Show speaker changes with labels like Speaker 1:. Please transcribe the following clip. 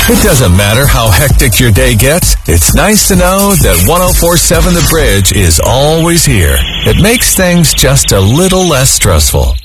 Speaker 1: It doesn't matter how hectic your day gets. It's nice to know that 104.7 The Bridge is always here. It makes things just a little less stressful.